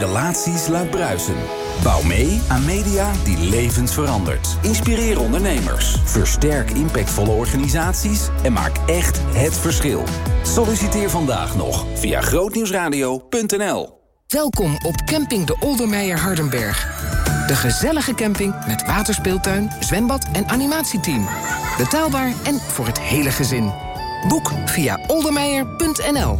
Relaties laat bruisen. Bouw mee aan media die levens verandert. Inspireer ondernemers. Versterk impactvolle organisaties. En maak echt het verschil. Solliciteer vandaag nog via grootnieuwsradio.nl. Welkom op camping de Oldermeijer Hardenberg. De gezellige camping met waterspeeltuin, zwembad en animatieteam. Betaalbaar en voor het hele gezin. Boek via oldermeijer.nl.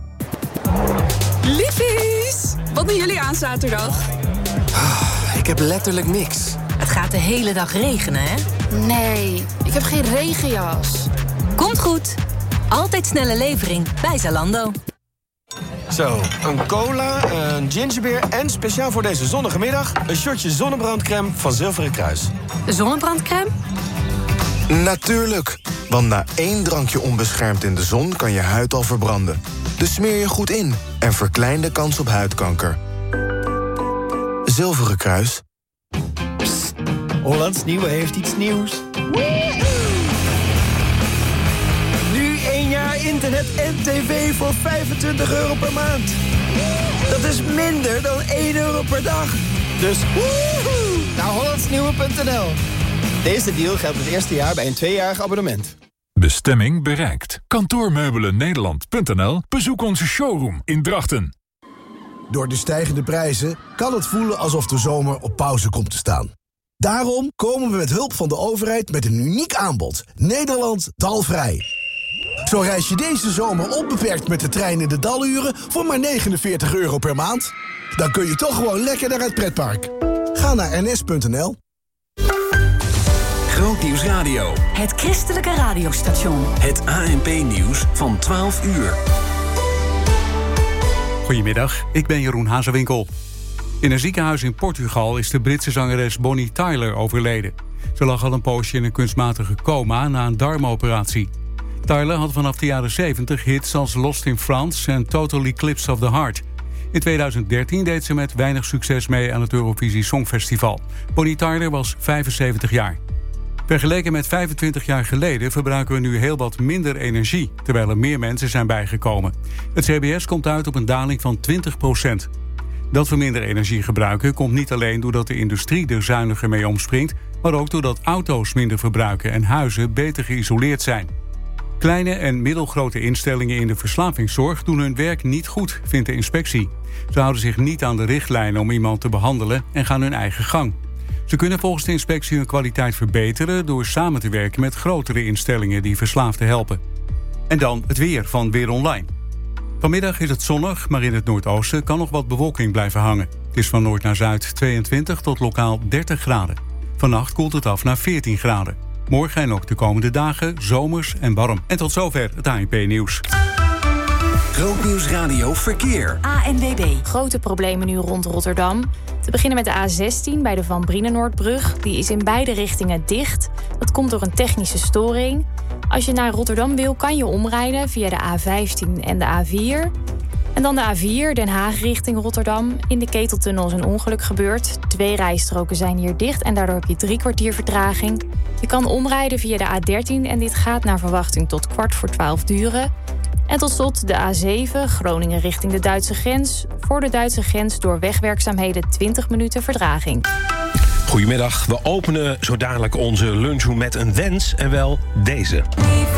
Liefies! Wat doen jullie aan zaterdag? Ik heb letterlijk niks. Het gaat de hele dag regenen, hè? Nee, ik heb geen regenjas. Komt goed. Altijd snelle levering bij Zalando. Zo, een cola, een gingerbeer en speciaal voor deze zonnige middag... een shotje zonnebrandcrème van Zilveren Kruis. Zonnebrandcrème? Natuurlijk, want na 1 drankje onbeschermd in de zon kan je huid al verbranden. Dus smeer je goed in en verklein de kans op huidkanker. Zilveren Kruis. Psst, Hollands Nieuwe heeft iets nieuws. Nu 1 jaar internet en tv voor €25 per maand. Dat is minder dan €1 per dag. Dus naar hollandsnieuwe.nl. Deze deal geldt het eerste jaar bij een 2-jarig abonnement. Bestemming bereikt. Kantoormeubelennederland.nl. Bezoek onze showroom in Drachten. Door de stijgende prijzen kan het voelen alsof de zomer op pauze komt te staan. Daarom komen we met hulp van de overheid met een uniek aanbod. Nederland dalvrij. Zo reis je deze zomer onbeperkt met de trein in de daluren voor maar €49 per maand. Dan kun je toch gewoon lekker naar het pretpark. Ga naar ns.nl. Grootnieuws Radio. Het christelijke radiostation. Het ANP-nieuws van 12 uur. Goedemiddag, ik ben Jeroen Hazewinkel. In een ziekenhuis in Portugal is de Britse zangeres Bonnie Tyler overleden. Ze lag al een poosje in een kunstmatige coma na een darmoperatie. Tyler had vanaf de jaren 70 hits als Lost in France en Total Eclipse of the Heart. In 2013 deed ze met weinig succes mee aan het Eurovisie Songfestival. Bonnie Tyler was 75 jaar. Vergeleken met 25 jaar geleden verbruiken we nu heel wat minder energie, terwijl er meer mensen zijn bijgekomen. Het CBS komt uit op een daling van 20%. Dat we minder energie gebruiken komt niet alleen doordat de industrie er zuiniger mee omspringt, maar ook doordat auto's minder verbruiken en huizen beter geïsoleerd zijn. Kleine en middelgrote instellingen in de verslavingszorg doen hun werk niet goed, vindt de inspectie. Ze houden zich niet aan de richtlijnen om iemand te behandelen en gaan hun eigen gang. Ze kunnen volgens de inspectie hun kwaliteit verbeteren door samen te werken met grotere instellingen die verslaafden helpen. En dan het weer van Weer Online. Vanmiddag is het zonnig, maar in het noordoosten kan nog wat bewolking blijven hangen. Het is van noord naar zuid 22 tot lokaal 30 graden. Vannacht koelt het af naar 14 graden. Morgen en ook de komende dagen zomers en warm. En tot zover het ANP-nieuws. Grootnieuws Radio Verkeer. ANWB. Grote problemen nu rond Rotterdam. Te beginnen met de A16 bij de Van Brienenoordbrug. Die is in beide richtingen dicht. Dat komt door een technische storing. Als je naar Rotterdam wil, kan je omrijden via de A15 en de A4. En dan de A4, Den Haag richting Rotterdam. In de Keteltunnel is een ongeluk gebeurd. 2 rijstroken zijn hier dicht en daardoor heb je 3 kwartier vertraging. Je kan omrijden via de A13 en dit gaat naar verwachting tot 11:15 duren. En tot slot de A7, Groningen richting de Duitse grens. Voor de Duitse grens door wegwerkzaamheden 20 minuten vertraging. Goedemiddag, we openen zo dadelijk onze lunchroom met een wens en wel deze.